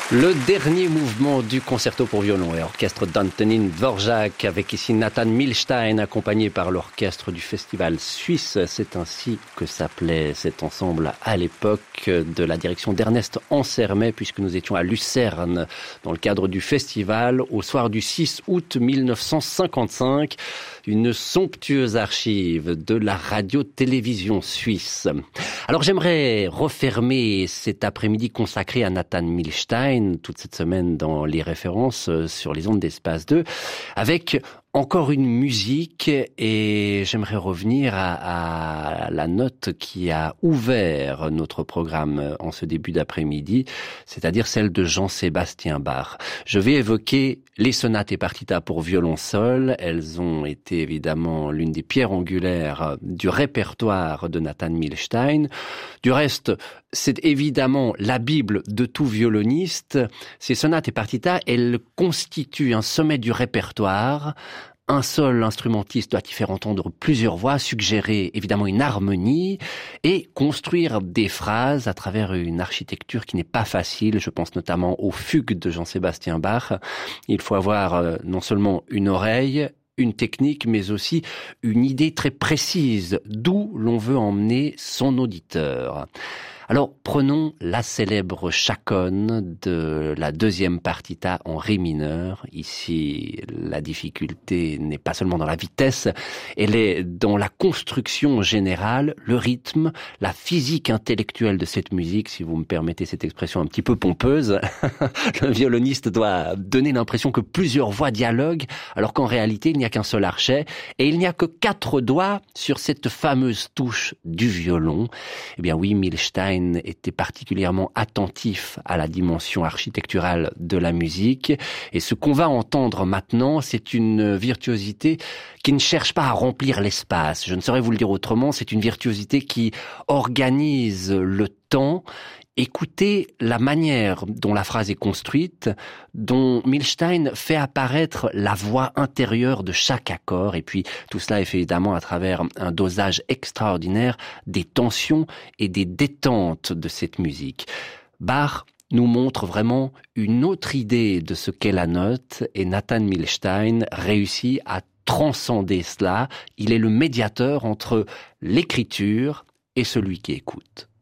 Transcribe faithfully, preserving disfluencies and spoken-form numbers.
Le dernier mouvement du concerto pour violon et orchestre d'Antonín Dvořák, avec ici Nathan Milstein, accompagné par l'orchestre du festival suisse. C'est ainsi que s'appelait cet ensemble à l'époque de la direction d'Ernest Ansermet, puisque nous étions à Lucerne dans le cadre du festival au soir du six août mille neuf cent cinquante-cinq. Une somptueuse archive de la radio-télévision suisse. Alors j'aimerais refermer cet après-midi consacré à Nathan Milstein, toute cette semaine dans les références sur les ondes d'Espace deux, avec encore une musique, et j'aimerais revenir à, à la note qui a ouvert notre programme en ce début d'après-midi, c'est-à-dire celle de Jean-Sébastien Bach. Je vais évoquer les sonates et partitas pour violon seul. Elles ont été évidemment l'une des pierres angulaires du répertoire de Nathan Milstein. Du reste, c'est évidemment la Bible de tout violoniste. Ces sonates et partitas, elles constituent un sommet du répertoire. Un seul instrumentiste doit y faire entendre plusieurs voix, suggérer évidemment une harmonie et construire des phrases à travers une architecture qui n'est pas facile. Je pense notamment aux fugues de Jean-Sébastien Bach. Il faut avoir euh, non seulement une oreille, une technique, mais aussi une idée très précise d'où l'on veut emmener son auditeur. Alors, prenons la célèbre chaconne de la deuxième partita en ré mineur. Ici, la difficulté n'est pas seulement dans la vitesse, elle est dans la construction générale, le rythme, la physique intellectuelle de cette musique, si vous me permettez cette expression un petit peu pompeuse. Le violoniste doit donner l'impression que plusieurs voix dialoguent, alors qu'en réalité, il n'y a qu'un seul archet, et il n'y a que quatre doigts sur cette fameuse touche du violon. Eh bien oui, Milstein était particulièrement attentif à la dimension architecturale de la musique. Et ce qu'on va entendre maintenant, c'est une virtuosité qui ne cherche pas à remplir l'espace. Je ne saurais vous le dire autrement, c'est une virtuosité qui organise le temps. Écoutez la manière dont la phrase est construite, dont Milstein fait apparaître la voix intérieure de chaque accord, et puis tout cela est fait évidemment à travers un dosage extraordinaire des tensions et des détentes de cette musique. Bach nous montre vraiment une autre idée de ce qu'est la note, et Nathan Milstein réussit à transcender cela. Il est le médiateur entre l'écriture et celui qui écoute.